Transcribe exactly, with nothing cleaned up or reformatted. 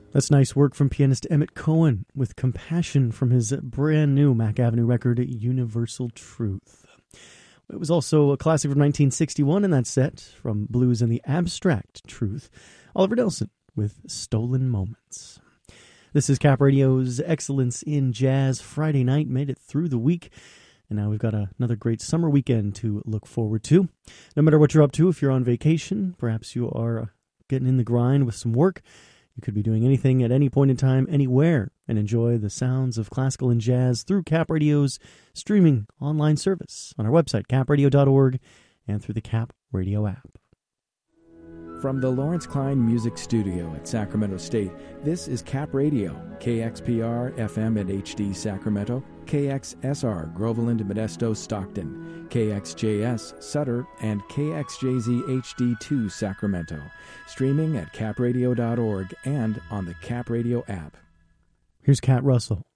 That's nice work from pianist Emmett Cohen with Compassion from his brand new Mack Avenue record, Universal Truth. It was also a classic from nineteen sixty-one in that set, from Blues and the Abstract Truth, Oliver Nelson with Stolen Moments. This is Cap Radio's Excellence in Jazz Friday night, made it through the week, and now we've got a, another great summer weekend to look forward to. No matter what you're up to, if you're on vacation, perhaps you are getting in the grind with some work, you could be doing anything at any point in time, anywhere, and enjoy the sounds of classical and jazz through Cap Radio's streaming online service on our website, cap radio dot org, and through the Cap Radio app. From the Lawrence Klein Music Studio at Sacramento State, this is Cap Radio, K X P R F M and H D Sacramento, K X S R Groveland, Modesto, Stockton, K X J S Sutter, and K X J Z H D two Sacramento. Streaming at cap radio dot org and on the Cap Radio app. Here's Cat Russell.